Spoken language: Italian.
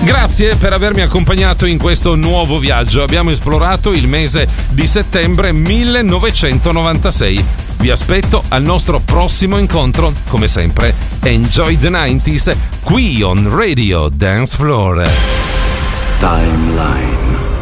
Grazie per avermi accompagnato in questo nuovo viaggio. Abbiamo esplorato il mese di settembre 1996. Vi aspetto al nostro prossimo incontro. Come sempre, enjoy the 90s qui on Radio Dance Floor. Timeline.